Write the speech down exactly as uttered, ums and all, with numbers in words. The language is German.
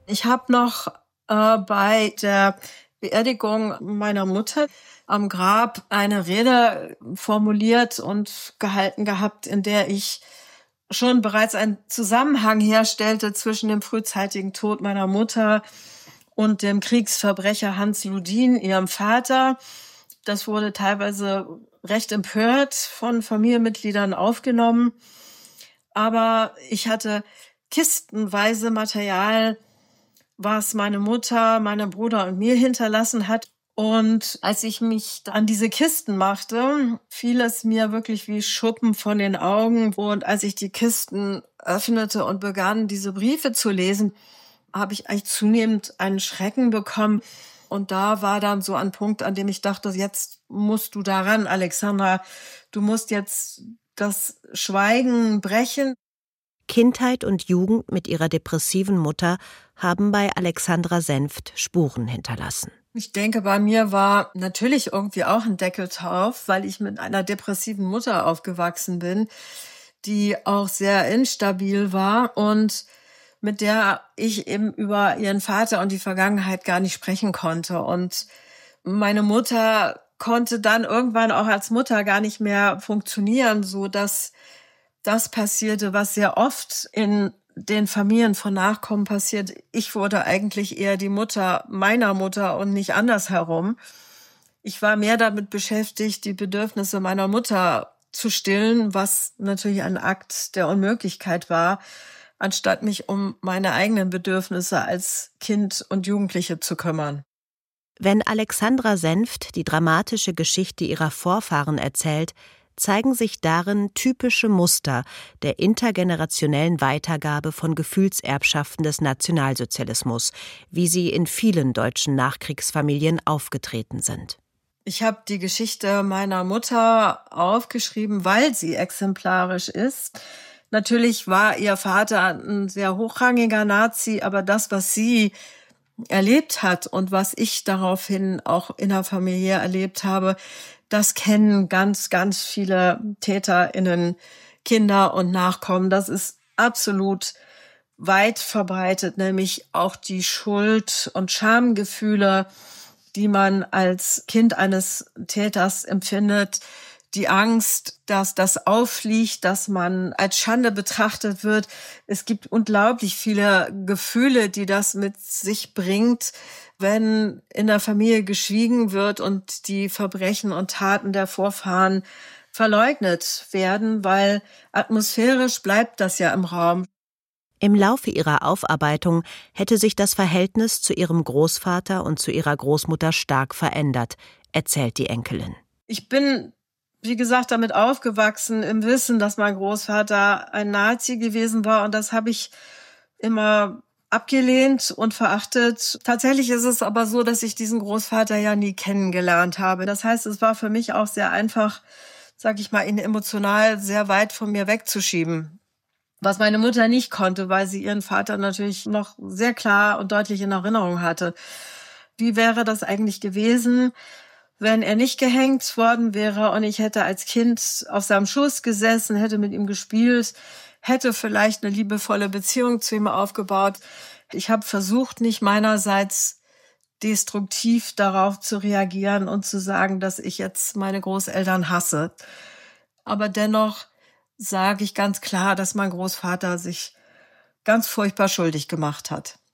Ich habe noch äh, bei der Beerdigung meiner Mutter am Grab eine Rede formuliert und gehalten gehabt, in der ich schon bereits einen Zusammenhang herstellte zwischen dem frühzeitigen Tod meiner Mutter und dem Kriegsverbrecher Hans Ludin, ihrem Vater. Das wurde teilweise recht empört von Familienmitgliedern aufgenommen. Aber ich hatte kistenweise Material, was meine Mutter, mein Bruder und mir hinterlassen hat. Und als ich mich an diese Kisten machte, fiel es mir wirklich wie Schuppen von den Augen. Und als ich die Kisten öffnete und begann, diese Briefe zu lesen, habe ich eigentlich zunehmend einen Schrecken bekommen. Und da war dann so ein Punkt, an dem ich dachte, jetzt musst du daran, Alexandra. Du musst jetzt das Schweigen brechen. Kindheit und Jugend mit ihrer depressiven Mutter haben bei Alexandra Senft Spuren hinterlassen. Ich denke, bei mir war natürlich irgendwie auch ein Deckel drauf, weil ich mit einer depressiven Mutter aufgewachsen bin, die auch sehr instabil war und mit der ich eben über ihren Vater und die Vergangenheit gar nicht sprechen konnte. Und meine Mutter konnte dann irgendwann auch als Mutter gar nicht mehr funktionieren, so dass das passierte, was sehr oft in den Familien von Nachkommen passiert. Ich wurde eigentlich eher die Mutter meiner Mutter und nicht andersherum. Ich war mehr damit beschäftigt, die Bedürfnisse meiner Mutter zu stillen, was natürlich ein Akt der Unmöglichkeit war, anstatt mich um meine eigenen Bedürfnisse als Kind und Jugendliche zu kümmern. Wenn Alexandra Senft die dramatische Geschichte ihrer Vorfahren erzählt, zeigen sich darin typische Muster der intergenerationellen Weitergabe von Gefühlserbschaften des Nationalsozialismus, wie sie in vielen deutschen Nachkriegsfamilien aufgetreten sind. Ich habe die Geschichte meiner Mutter aufgeschrieben, weil sie exemplarisch ist. Natürlich war ihr Vater ein sehr hochrangiger Nazi, aber das, was sie erlebt hat und was ich daraufhin auch innerfamiliär erlebt habe, das kennen ganz, ganz viele TäterInnen, Kinder und Nachkommen. Das ist absolut weit verbreitet, nämlich auch die Schuld- und Schamgefühle, die man als Kind eines Täters empfindet, die Angst, dass das auffliegt, dass man als Schande betrachtet wird. Es gibt unglaublich viele Gefühle, die das mit sich bringt, wenn in der Familie geschwiegen wird und die Verbrechen und Taten der Vorfahren verleugnet werden, weil atmosphärisch bleibt das ja im Raum. Im Laufe ihrer Aufarbeitung hätte sich das Verhältnis zu ihrem Großvater und zu ihrer Großmutter stark verändert, erzählt die Enkelin. Ich bin, wie gesagt, damit aufgewachsen im Wissen, dass mein Großvater ein Nazi gewesen war, und das habe ich immer abgelehnt und verachtet. Tatsächlich ist es aber so, dass ich diesen Großvater ja nie kennengelernt habe. Das heißt, es war für mich auch sehr einfach, sag ich mal, ihn emotional sehr weit von mir wegzuschieben. Was meine Mutter nicht konnte, weil sie ihren Vater natürlich noch sehr klar und deutlich in Erinnerung hatte. Wie wäre das eigentlich gewesen, wenn er nicht gehängt worden wäre und ich hätte als Kind auf seinem Schoß gesessen, hätte mit ihm gespielt, hätte vielleicht eine liebevolle Beziehung zu ihm aufgebaut. Ich habe versucht, nicht meinerseits destruktiv darauf zu reagieren und zu sagen, dass ich jetzt meine Großeltern hasse. Aber dennoch sage ich ganz klar, dass mein Großvater sich ganz furchtbar schuldig gemacht hat.